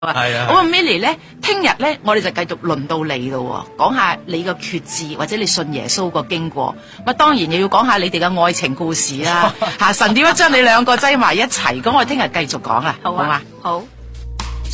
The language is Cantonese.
係啊。 咁啊 Milly 咧，聽日咧我哋就繼續輪到你咯，講下你個決志或者你信耶穌個經過。咁當然又要講下你哋嘅愛情故事啦。吓，神點樣將你兩個擠埋一齊？咁我哋聽日繼續講啊，好嘛？ 好。